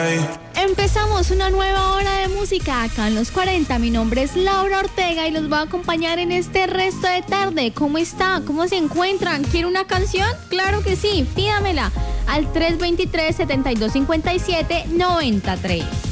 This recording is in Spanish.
Empezamos una nueva hora de música acá en Los 40. Mi nombre es Laura Ortega y los voy a acompañar en este resto de tarde. ¿Cómo está? ¿Cómo se encuentran? ¿Quiere una canción? Claro que sí, pídamela al 323-7257-93.